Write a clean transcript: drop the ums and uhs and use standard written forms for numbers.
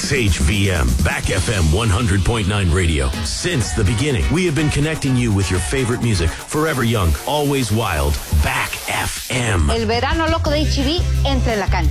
XHVM, Back FM 100.9 radio. Since the beginning, we have been connecting you with your favorite music. Forever young, always wild. Back FM. El verano loco de HB entra en la cancha.